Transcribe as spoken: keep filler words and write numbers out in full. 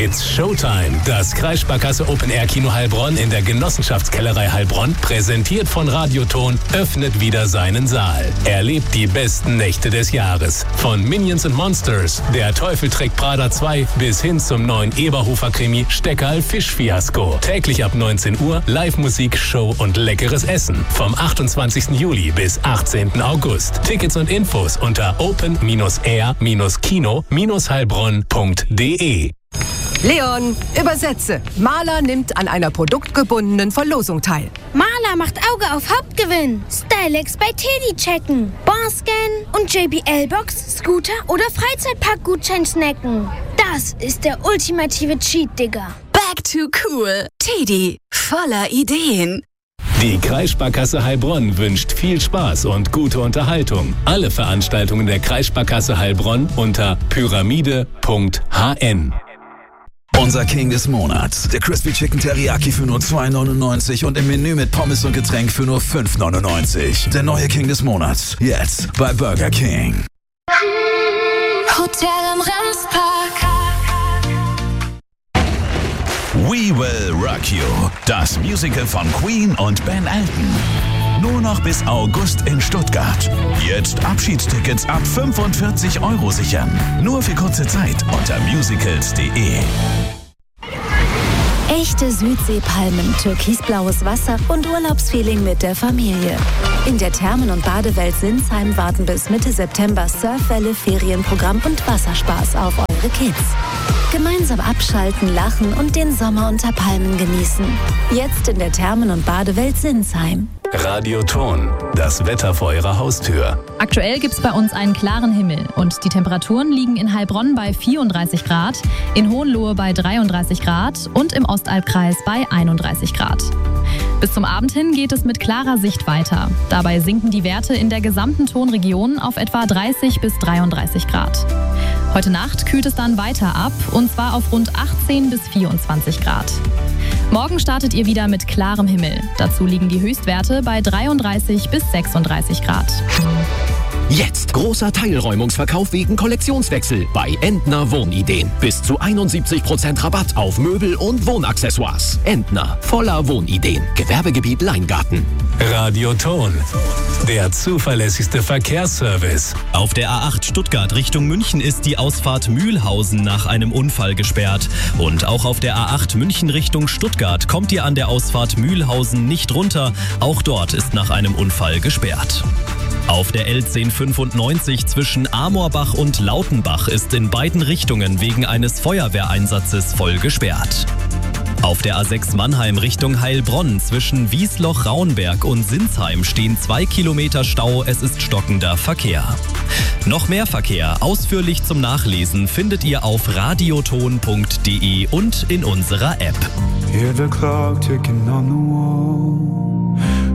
It's Showtime. Das Kreissparkasse Open Air Kino Heilbronn in der Genossenschaftskellerei Heilbronn, präsentiert von Radioton, öffnet wieder seinen Saal. Erlebt die besten Nächte des Jahres. Von Minions and Monsters, Der Teufel trägt Prada zwei bis hin zum neuen Eberhofer-Krimi Steckerl Fischfiasko. Täglich ab neunzehn Uhr Live-Musik, Show und leckeres Essen. Vom achtundzwanzigsten Juli bis achtzehnten August. Tickets und Infos unter open air kino heilbronn punkt de. Leon, übersetze. Maler nimmt an einer produktgebundenen Verlosung teil. Maler macht Auge auf Hauptgewinn. Stylex bei Teddy checken. Barscan und J B L-Box, Scooter oder Freizeitparkgutschein snacken. Das ist der ultimative Cheat, Digga. Back to cool. Teddy, voller Ideen. Die Kreissparkasse Heilbronn wünscht viel Spaß und gute Unterhaltung. Alle Veranstaltungen der Kreissparkasse Heilbronn unter pyramide punkt h n. Unser King des Monats. Der Crispy Chicken Teriyaki für nur zwei neunundneunzig und im Menü mit Pommes und Getränk für nur fünf neunundneunzig. Der neue King des Monats. Jetzt bei Burger King. Hotel am Remspark. We Will Rock You. Das Musical von Queen und Ben Elton. Nur noch bis August in Stuttgart. Jetzt Abschiedstickets ab fünfundvierzig Euro sichern. Nur für kurze Zeit unter musicals punkt de. Echte Südseepalmen, türkisblaues Wasser und Urlaubsfeeling mit der Familie. In der Thermen- und Badewelt Sinsheim warten bis Mitte September Surfwelle, Ferienprogramm und Wasserspaß auf eure Kids. Gemeinsam abschalten, lachen und den Sommer unter Palmen genießen. Jetzt in der Thermen- und Badewelt Sinsheim. Radioton, das Wetter vor Ihrer Haustür. Aktuell gibt es bei uns einen klaren Himmel und die Temperaturen liegen in Heilbronn bei vierunddreißig Grad, in Hohenlohe bei dreiunddreißig Grad und im Ostalbkreis bei einunddreißig Grad. Bis zum Abend hin geht es mit klarer Sicht weiter. Dabei sinken die Werte in der gesamten Tonregion auf etwa dreißig bis dreiunddreißig Grad. Heute Nacht kühlt es dann weiter ab, und zwar auf rund achtzehn bis vierundzwanzig Grad. Morgen startet ihr wieder mit klarem Himmel. Dazu liegen die Höchstwerte bei dreiunddreißig bis sechsunddreißig Grad. Jetzt großer Teilräumungsverkauf wegen Kollektionswechsel bei Entner Wohnideen. Bis zu einundsiebzig Prozent Rabatt auf Möbel und Wohnaccessoires. Entner, voller Wohnideen. Gewerbegebiet Leingarten. Radioton, der zuverlässigste Verkehrsservice. Auf der A acht Stuttgart Richtung München ist die Ausfahrt Mühlhausen nach einem Unfall gesperrt. Und auch auf der A acht München Richtung Stuttgart kommt ihr an der Ausfahrt Mühlhausen nicht runter. Auch dort ist nach einem Unfall gesperrt. Auf der L zehn fünfundneunzig zwischen Amorbach und Lautenbach ist in beiden Richtungen wegen eines Feuerwehreinsatzes voll gesperrt. Auf der A sechs Mannheim Richtung Heilbronn zwischen Wiesloch-Raunberg und Sinsheim stehen zwei Kilometer Stau, es ist stockender Verkehr. Noch mehr Verkehr, ausführlich zum Nachlesen, findet ihr auf radioton punkt de und in unserer App. Hear the clock ticking on the wall.